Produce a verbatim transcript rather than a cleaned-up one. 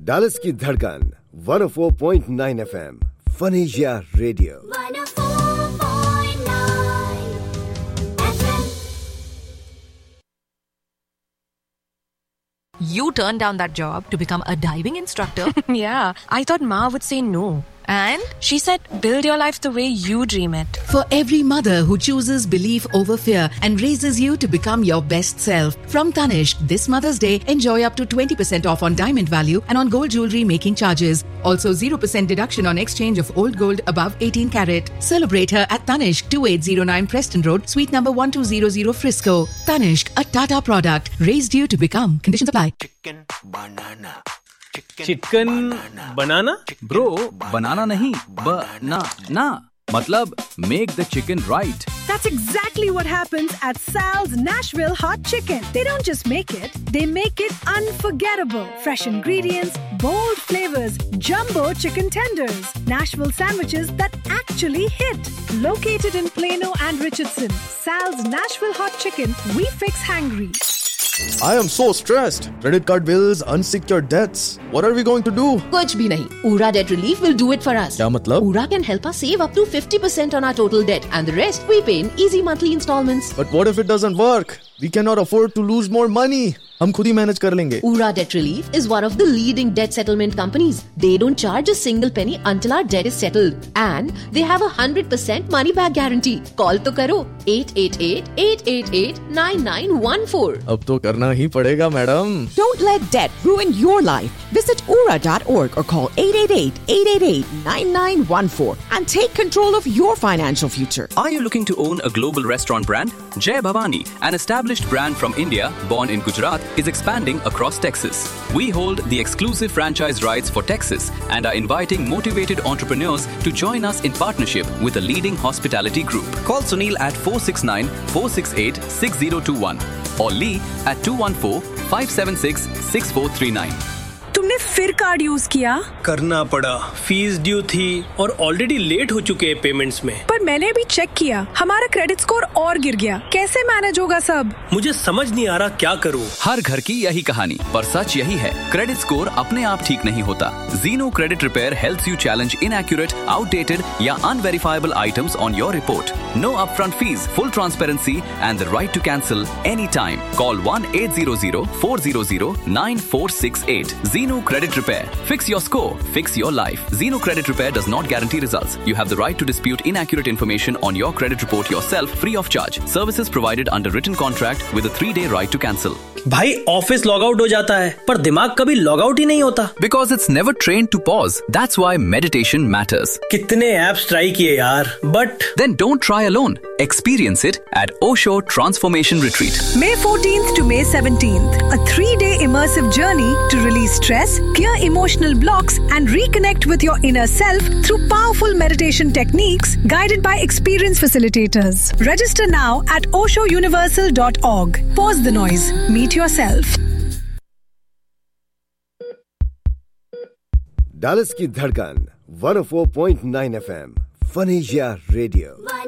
Dallas की धड़कन one oh four point nine F M फनीशिया radio one oh four point nine F M. You turned down that job to become a diving instructor. Yeah, I thought Ma would say no. And She said, build your life the way you dream it. For every mother who chooses belief over fear and raises you to become your best self. From Tanishq, this Mother's Day, enjoy up to twenty percent off on diamond value and on gold jewelry making charges. Also zero percent deduction on exchange of old gold above eighteen carat. Celebrate her at Tanishq, twenty-eight oh nine Preston Road, suite number one two zero zero Frisco. Tanishq, a Tata product, raised you to become. Conditions apply. Chicken banana. Chicken banana bro बनाना नहीं बना ना मतलब make the chicken right. That's exactly what happens at Sal's Nashville Hot Chicken. They don't just make it, they make it unforgettable. Fresh ingredients, bold flavors, jumbo chicken tenders, Nashville sandwiches that actually hit. Located in Plano and Richardson, Sal's Nashville Hot Chicken, we fix hangry. I am so stressed. Credit card bills, unsecured debts. What are we going to do? कुछ भी नहीं. Ura Debt Relief will do it for us. क्या मतलब? Ura can help us save up to fifty percent on our total debt and the rest we pay in easy monthly installments. But what if it doesn't work? We cannot afford to lose more money. हम खुद ही manage कर लेंगे. Ura Debt Relief is one of the leading debt settlement companies. They don't charge a single penny until our debt is settled. And they have a one hundred percent money back guarantee. Call तो करो eight eight eight, eight eight eight, nine nine one four. अब तो करना ही पड़ेगा madam. Don't let debt ruin your life. Visit ura dot org or call eight eight eight, eight eight eight, nine nine one four and take control of your financial future. Are you looking to own a global restaurant brand? Jai Bhavani, an established brand from India, born in Gujarat, is expanding across Texas. We hold the exclusive franchise rights for Texas and are inviting motivated entrepreneurs to join us in partnership with a leading hospitality group. Call Sunil at four six nine, four six eight, six zero two one or Lee at two one four, five seven six, six four three nine. तुमने फिर card use किया? करना पड़ा. Fees due थी और already late हो चुके हैं पेमेंट्स में. पर मैंने अभी चेक किया, हमारा क्रेडिट स्कोर और गिर गया. कैसे मैनेज होगा सब? मुझे समझ नहीं आ रहा क्या करूं. हर घर की यही कहानी, पर सच यही है, क्रेडिट स्कोर अपने आप ठीक नहीं होता. Zeno Credit Repair helps you challenge inaccurate, outdated या unverifiable items on your report. No upfront fees, full transparency and the right to cancel anytime. Call one eight hundred, four hundred, nine four six eight. Zeno Credit Repair. Fix your score. Fix your life. Zeno Credit Repair does not guarantee results. You have the right to dispute inaccurate information on your credit report yourself free of charge. Services provided under written contract with a three-day right to cancel. भाई office log out हो जाता है पर दिमाग कभी log out ही नहीं होता. Because it's never trained to pause. That's why meditation matters. कितने ऐप्स ट्राई किए यार, but Then don't try alone. Experience it at Osho Transformation Retreat. May fourteenth to May seventeenth, a three-day immersive journey to release stress, clear emotional blocks and reconnect with your inner self through powerful meditation techniques guided by experienced facilitators. Register now at osho universal dot org. Pause the noise. Meet yourself. Dallas की धड़कन one oh four point nine F M फनीशिया radio.